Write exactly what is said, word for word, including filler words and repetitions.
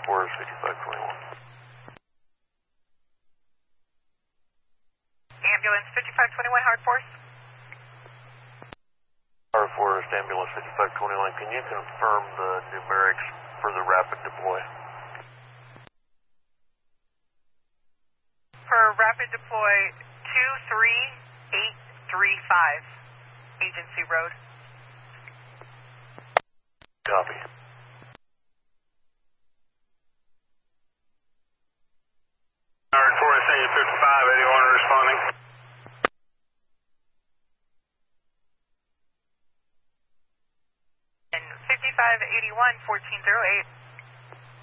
Forest fifty-five twenty-one. Ambulance fifty-five twenty-one, Hard Force. Hard Forest, Ambulance fifty-five twenty-one, can you confirm the numerics for the rapid deploy? For rapid deploy, two three eight three five, Agency Road. Copy. Hard Forest, fifty-five eighty-one responding. And fifty-five eighty-one, fourteen oh eight.